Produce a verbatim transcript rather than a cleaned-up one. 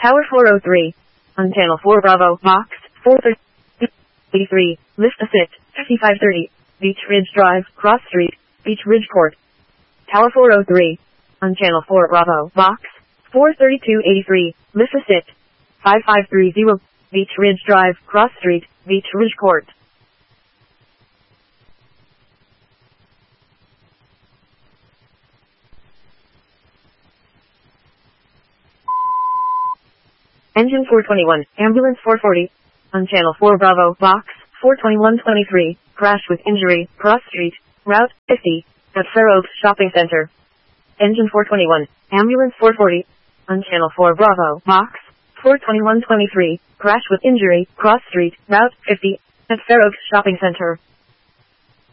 Tower four oh three. On channel four Bravo, Box, four thirty-three, List a sit, fifty-five thirty, Beach Ridge Drive, Cross Street, Beach Ridge Court. Tower four oh three. On channel four Bravo, Box, four thirty-two eighty-three, List a sit, fifty-five thirty, Beach Ridge Drive, Cross Street, Beach Ridge Court. Engine four twenty-one, Ambulance four forty. On channel four Bravo, Box, four twenty-one twenty-three, Crash with injury, Cross Street, Route fifty, at Fair Oaks Shopping Center. Engine four twenty-one, Ambulance four forty. On channel four Bravo, Box, four twenty-one twenty-three, Crash with injury, Cross Street, Route fifty, at Fair Oaks Shopping Center.